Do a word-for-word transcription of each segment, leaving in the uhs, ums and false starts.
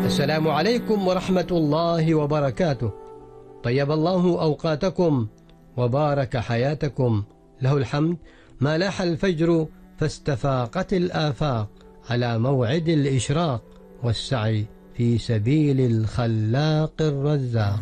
السلام عليكم ورحمة الله وبركاته. طيب الله أوقاتكم وبارك حياتكم. له الحمد ما لاح الفجر فاستفاقت الآفاق على موعد الإشراق والسعي في سبيل الخلاق الرزاق.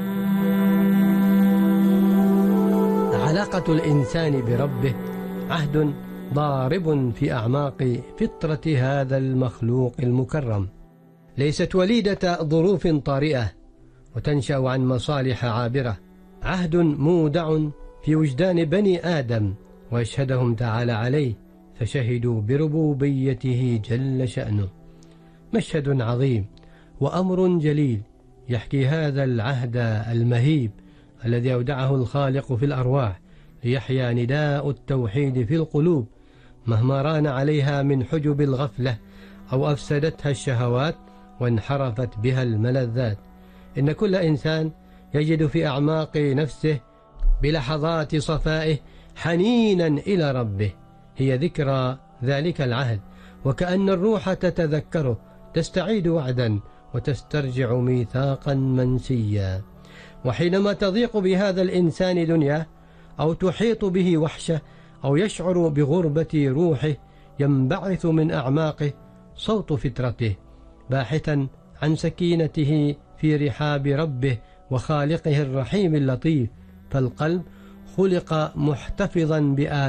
علاقة الإنسان بربه عهد ضارب في أعماق فطرة هذا المخلوق المكرم، ليست وليدة ظروف طارئة وتنشأ عن مصالح عابرة، عهد مودع في وجدان بني آدم وأشهدهم تعالى عليه فشهدوا بربوبيته جل شأنه. مشهد عظيم وأمر جليل يحكي هذا العهد المهيب الذي أودعه الخالق في الأرواح ليحيا نداء التوحيد في القلوب مهما ران عليها من حجب الغفلة أو أفسدتها الشهوات وانحرفت بها الملذات. إن كل إنسان يجد في أعماق نفسه بلحظات صفائه حنينا إلى ربه، هي ذكرى ذلك العهد، وكأن الروح تتذكره تستعيد وعدا وتسترجع ميثاقا منسيا. وحينما تضيق بهذا الإنسان دنياه أو تحيط به وحشة أو يشعر بغربة روحه ينبعث من أعماقه صوت فطرته باحثا عن سكينته في رحاب ربه وخالقه الرحيم اللطيف، فالقلب خلق محتفظا بآثاره